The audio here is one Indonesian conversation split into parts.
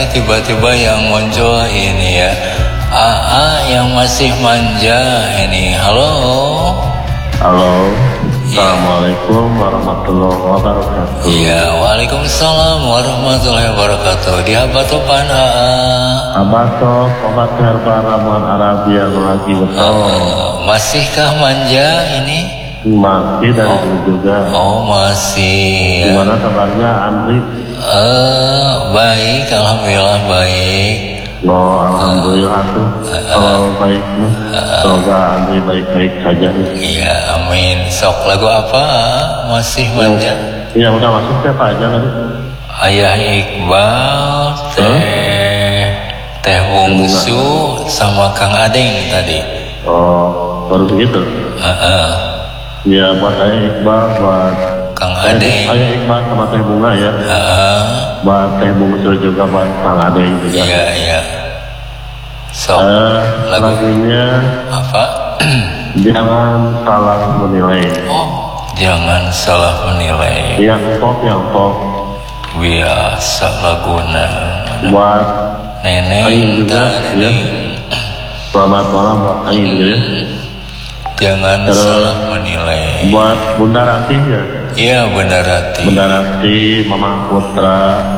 Tiba-tiba yang muncul ini ya, AA yang masih manja ini. Halo. Halo. Assalamualaikum warahmatullahi wabarakatuh. Iya, waalaikumsalam warahmatullahi wabarakatuh. Di Abatopan AA. Abato, obat herbal ramuan Arabia lagi betul. Masihkah manja ini? Masih dari dulu juga. Oh masih. Gimana kabarnya Andri? Baik, alhamdulillah baik. Oh, alhamdulillah tuh. Kalau baik, semoga Andri baik-baik saja. Iya, amin. Sok lagu apa? Masih manja. Iya, udah masuk siapa aja tadi? Ayah Iqbal, Teh Bungsu sama Kang Adeng tadi. Oh, baru begitu. Ya, buat Ayah Iqbal, buat Kang Adeng. Ayah Iqbal sama Teh Bunga ya. Buat Teh Bungsu juga, buat Kang Adeng juga. Iya, iya. So, lagunya apa? Jangan salah menilai. Oh, jangan salah menilai. Yang pop. Biasa laguna. Buat Neneng juga ya. Selamat malam buat Aing juga ya. Jangan salah menilai. Buat Bunda Rati ya. Iya, Bunda Rati. Bunda Rati, Mama Putra,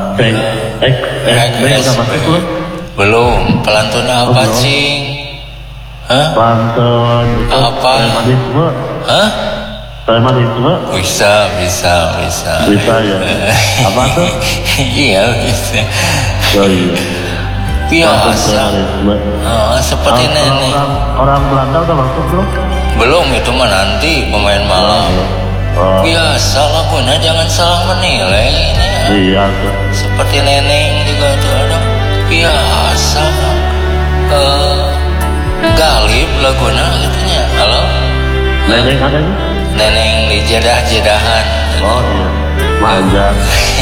udah masuk belum? Belum. Pelantun apa, Cing? Hah? Pelantun apa? Premanisme. Hah? Premanisme. Bisa Bisa ya. Apa tuh? Iya, bisa. Oh iya. Biasa. Seperti nenek. Orang Belanda udah masuk belum? Belum, itu mah nanti pemain malam. Biasa laguna jangan salah menilai ini ya. Iya tuh. Seperti neneng juga tuh ada. Biasa. Galib laguna katanya. Halo. Neneng ada nih? Neneng di jedah-jedahan. Oh iya. Manja.